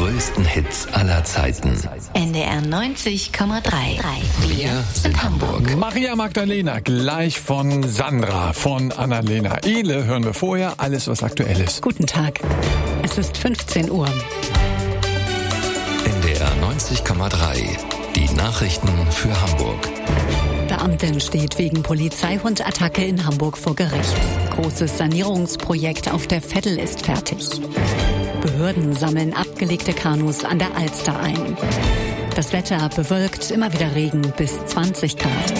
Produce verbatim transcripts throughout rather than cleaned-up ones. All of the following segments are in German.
größten Hits aller Zeiten. N D R neunzig Komma drei. Wir sind Hamburg. Maria Magdalena, gleich von Sandra, von Annalena Ehle hören wir vorher alles, was aktuell ist. Guten Tag. Es ist fünfzehn Uhr. N D R neunzig Komma drei. Die Nachrichten für Hamburg. Beamtin steht wegen Polizeihundattacke in Hamburg vor Gericht. Großes Sanierungsprojekt auf der Veddel ist fertig. Behörden sammeln abgelegte Kanus an der Alster ein. Das Wetter bewölkt, immer wieder Regen bis zwanzig Grad.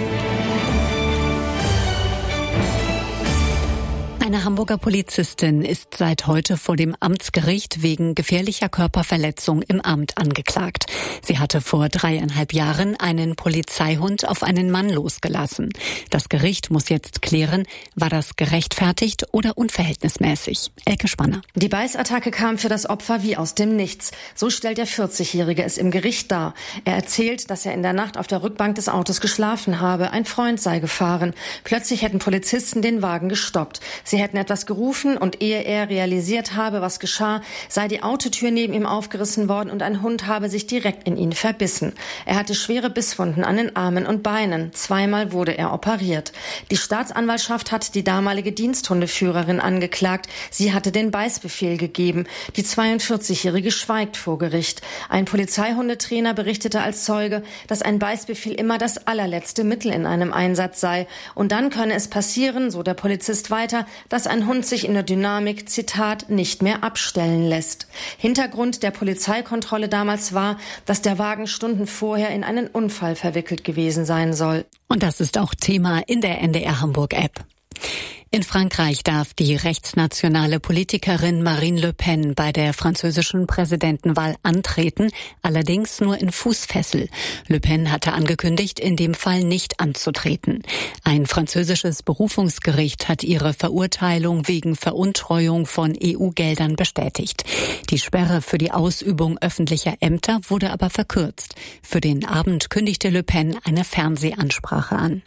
Eine Hamburger Polizistin ist seit heute vor dem Amtsgericht wegen gefährlicher Körperverletzung im Amt angeklagt. Sie hatte vor dreieinhalb Jahren einen Polizeihund auf einen Mann losgelassen. Das Gericht muss jetzt klären, war das gerechtfertigt oder unverhältnismäßig. Elke Spanner. Die Beißattacke kam für das Opfer wie aus dem Nichts. So stellt der vierzigjährige es im Gericht dar. Er erzählt, dass er in der Nacht auf der Rückbank des Autos geschlafen habe. Ein Freund sei gefahren. Plötzlich hätten Polizisten den Wagen gestoppt. Sie hätten etwas gerufen und ehe er realisiert habe, was geschah, sei die Autotür neben ihm aufgerissen worden und ein Hund habe sich direkt in ihn verbissen. Er hatte schwere Bisswunden an den Armen und Beinen. Zweimal wurde er operiert. Die Staatsanwaltschaft hat die damalige Diensthundeführerin angeklagt. Sie hatte den Beißbefehl gegeben. Die zweiundvierzigjährige schweigt vor Gericht. Ein Polizeihundetrainer berichtete als Zeuge, dass ein Beißbefehl immer das allerletzte Mittel in einem Einsatz sei. Und dann könne es passieren, so der Polizist weiter, dass ein Hund sich in der Dynamik, Zitat, nicht mehr abstellen lässt. Hintergrund der Polizeikontrolle damals war, dass der Wagen Stunden vorher in einen Unfall verwickelt gewesen sein soll. Und das ist auch Thema in der N D R Hamburg-App. In Frankreich darf die rechtsnationale Politikerin Marine Le Pen bei der französischen Präsidentenwahl antreten, allerdings nur in Fußfessel. Le Pen hatte angekündigt, in dem Fall nicht anzutreten. Ein französisches Berufungsgericht hat ihre Verurteilung wegen Veruntreuung von E U-Geldern bestätigt. Die Sperre für die Ausübung öffentlicher Ämter wurde aber verkürzt. Für den Abend kündigte Le Pen eine Fernsehansprache an.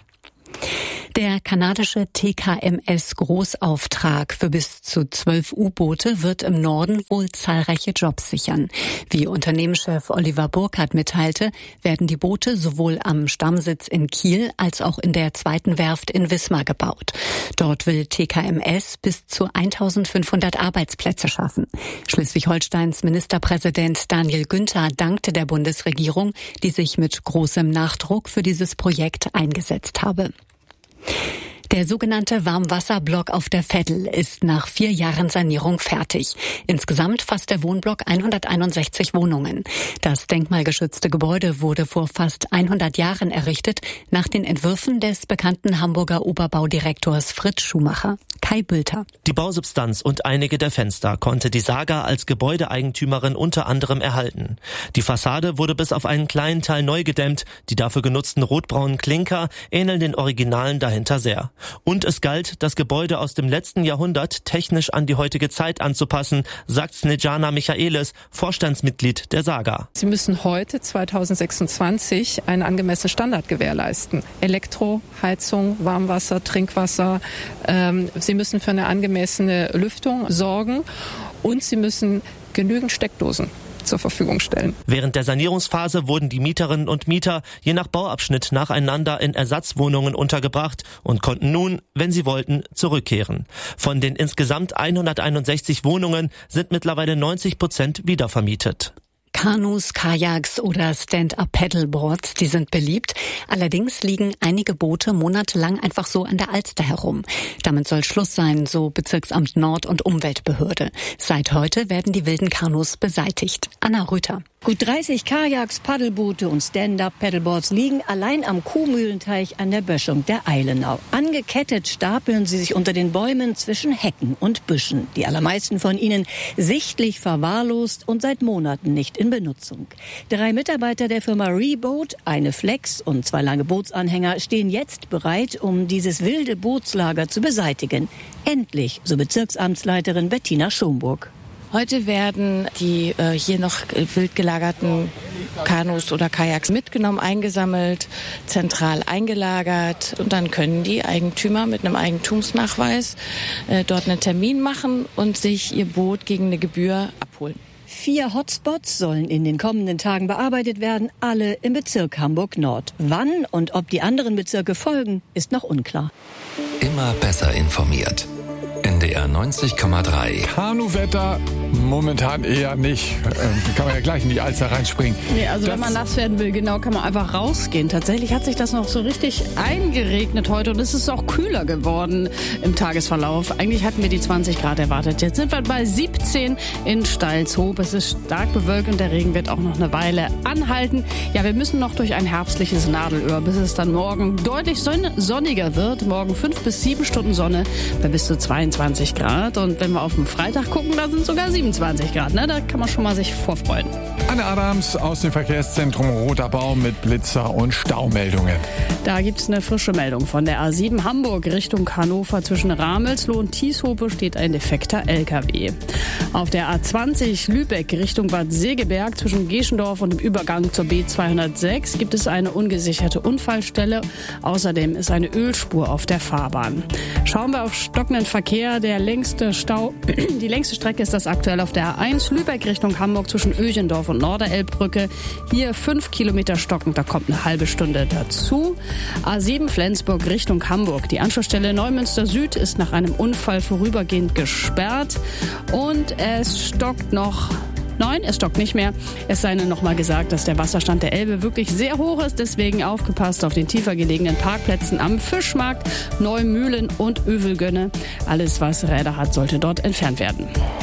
Der kanadische T K M S-Großauftrag für bis zu zwölf U-Boote wird im Norden wohl zahlreiche Jobs sichern. Wie Unternehmenschef Oliver Burkhardt mitteilte, werden die Boote sowohl am Stammsitz in Kiel als auch in der zweiten Werft in Wismar gebaut. Dort will T K M S bis zu eintausendfünfhundert Arbeitsplätze schaffen. Schleswig-Holsteins Ministerpräsident Daniel Günther dankte der Bundesregierung, die sich mit großem Nachdruck für dieses Projekt eingesetzt habe. Der sogenannte Warmwasserblock auf der Veddel ist nach vier Jahren Sanierung fertig. Insgesamt fasst der Wohnblock hunderteinundsechzig Wohnungen. Das denkmalgeschützte Gebäude wurde vor fast hundert Jahren errichtet, nach den Entwürfen des bekannten Hamburger Oberbaudirektors Fritz Schumacher. Kai Bülter. Die Bausubstanz und einige der Fenster konnte die Saga als Gebäudeeigentümerin unter anderem erhalten. Die Fassade wurde bis auf einen kleinen Teil neu gedämmt. Die dafür genutzten rotbraunen Klinker ähneln den Originalen dahinter sehr. Und es galt, das Gebäude aus dem letzten Jahrhundert technisch an die heutige Zeit anzupassen, sagt Snejana Michaelis, Vorstandsmitglied der Saga. Sie müssen heute, zweitausendsechsundzwanzig, einen angemessenen Standard gewährleisten. Elektro, Heizung, Warmwasser, Trinkwasser. Ähm, Sie müssen für eine angemessene Lüftung sorgen und Sie müssen genügend Steckdosen zur Verfügung stellen. Während der Sanierungsphase wurden die Mieterinnen und Mieter je nach Bauabschnitt nacheinander in Ersatzwohnungen untergebracht und konnten nun, wenn sie wollten, zurückkehren. Von den insgesamt hunderteinundsechzig Wohnungen sind mittlerweile neunzig Prozent wiedervermietet. Kanus, Kajaks oder Stand-up-Paddleboards, die sind beliebt. Allerdings liegen einige Boote monatelang einfach so an der Alster herum. Damit soll Schluss sein, so Bezirksamt Nord und Umweltbehörde. Seit heute werden die wilden Kanus beseitigt. Anna Rüther. Gut dreißig Kajaks, Paddelboote und Stand-up-Paddleboards liegen allein am Kuhmühlenteich an der Böschung der Eilenau. Angekettet stapeln sie sich unter den Bäumen zwischen Hecken und Büschen. Die allermeisten von ihnen sichtlich verwahrlost und seit Monaten nicht in Benutzung. Drei Mitarbeiter der Firma Reboat, eine Flex und zwei lange Bootsanhänger stehen jetzt bereit, um dieses wilde Bootslager zu beseitigen. Endlich, so Bezirksamtsleiterin Bettina Schomburg. Heute werden die äh, hier noch wild gelagerten Kanus oder Kajaks mitgenommen, eingesammelt, zentral eingelagert und dann können die Eigentümer mit einem Eigentumsnachweis äh, dort einen Termin machen und sich ihr Boot gegen eine Gebühr abholen. Vier Hotspots sollen in den kommenden Tagen bearbeitet werden, alle im Bezirk Hamburg-Nord. Wann und ob die anderen Bezirke folgen, ist noch unklar. Immer besser informiert. N D R neunzig Komma drei. Kanuwetter momentan eher nicht. Ähm, kann man ja gleich in die Alster reinspringen. Nee, also das wenn man nass werden will, genau, kann man einfach rausgehen. Tatsächlich hat sich das noch so richtig eingeregnet heute und es ist auch kühler geworden im Tagesverlauf. Eigentlich hatten wir die zwanzig Grad erwartet. Jetzt sind wir bei siebzehn in Steilshoop. Es ist stark bewölkt und der Regen wird auch noch eine Weile anhalten. Ja, wir müssen noch durch ein herbstliches Nadelöhr, bis es dann morgen deutlich sonniger wird. Morgen fünf bis sieben Stunden Sonne bei bis zu zweiundzwanzig Grad. Und wenn wir auf den Freitag gucken, da sind sogar siebenundzwanzig Grad. Ne? Da kann man schon mal sich vorfreuen. Anne Adams aus dem Verkehrszentrum Roter Baum mit Blitzer- und Staumeldungen. Da gibt es eine frische Meldung von der A sieben Hamburg Richtung Hannover. Zwischen Ramelsloh und Tieshope steht ein defekter L K W. Auf der A zwanzig Lübeck Richtung Bad Segeberg zwischen Geschendorf und dem Übergang zur B zweihundertsechs gibt es eine ungesicherte Unfallstelle. Außerdem ist eine Ölspur auf der Fahrbahn. Schauen wir auf stockenden Verkehr. Der längste Stau, die längste Strecke ist das aktuell auf der A eins Lübeck Richtung Hamburg zwischen Öchendorf und Norderelbbrücke. Hier fünf Kilometer stockend, da kommt eine halbe Stunde dazu. A sieben Flensburg Richtung Hamburg. Die Anschlussstelle Neumünster Süd ist nach einem Unfall vorübergehend gesperrt. Und es stockt noch... Nein, es stockt nicht mehr. Es sei noch mal gesagt, dass der Wasserstand der Elbe wirklich sehr hoch ist. Deswegen aufgepasst auf den tiefer gelegenen Parkplätzen am Fischmarkt, Neumühlen und Övelgönne. Alles, was Räder hat, sollte dort entfernt werden.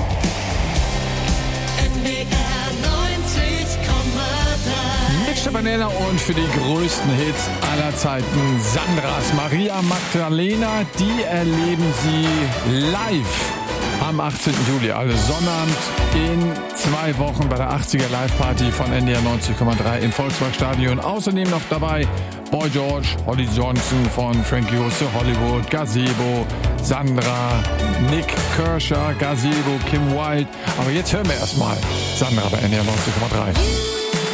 Mit Stefanella und für die größten Hits aller Zeiten Sandras Maria Magdalena. Die erleben Sie live am achtzehnten Juli, also Sonnabend in zwei Wochen bei der achtziger Live-Party von N D R neunzig Komma drei im Volksparkstadion. Außerdem noch dabei Boy George, Holly Johnson von Frankie Goes to Hollywood, Gazebo, Sandra, Nick Kershaw, Gazebo, Kim Wilde. Aber jetzt hören wir erstmal Sandra bei N D R neunzig Komma drei.